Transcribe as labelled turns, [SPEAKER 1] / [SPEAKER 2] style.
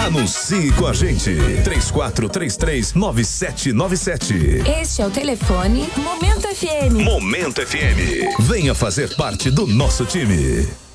[SPEAKER 1] Anuncie com a gente. 3433-9797.
[SPEAKER 2] Este é o telefone Momento FM.
[SPEAKER 1] Momento FM. Venha fazer parte do nosso time.